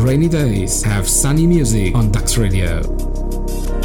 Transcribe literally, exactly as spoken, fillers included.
rainy days, have sunny music on Dux Radio.